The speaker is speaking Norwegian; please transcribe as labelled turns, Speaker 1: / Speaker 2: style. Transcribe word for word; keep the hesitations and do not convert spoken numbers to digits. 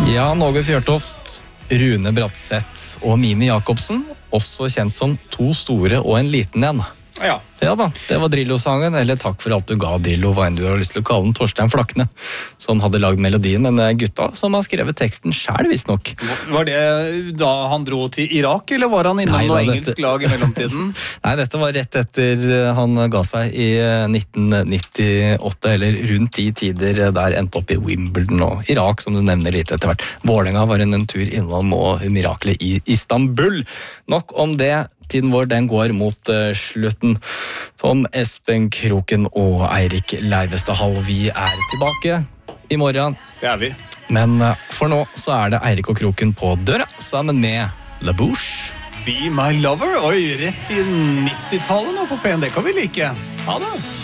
Speaker 1: Ja, Någe Fjørtoft, Rune Bratseth og Mini Jakobsen, også kjent som to store og en liten en.
Speaker 2: Ja.
Speaker 1: Ja da, det var Drillo-sangen, eller takk for alt du ga Drillo, hva enn du har lyst til å kalle den, Torstein Flakne, som hadde lagd melodien, men det er gutta som har skrevet teksten selv, visst nok.
Speaker 2: Var det da han dro til Irak, eller var han innom
Speaker 1: Nei,
Speaker 2: noe
Speaker 1: da,
Speaker 2: engelsk
Speaker 1: dette...
Speaker 2: lag i mellomtiden?
Speaker 1: Nei, dette var rett etter han ga seg i nitten nittiåtte, eller rundt de tider der endte opp i Wimbledon og Irak, som du nevner litt etter hvert. Vålerenga var en, en tur innom og miraklet i Istanbul. Nok om det. Tiden vår den går mot uh, slutten. Som Espen Kroken og Eirik Leivestad Hall, vi er tilbake i morgen.
Speaker 2: Det er vi.
Speaker 1: Men uh, for nå så er det Eirik og Kroken på døra, sammen med La Bouche.
Speaker 2: Be My Lover. Oi, rett i nittitallet nå på P N, det kan vi like. Ha det.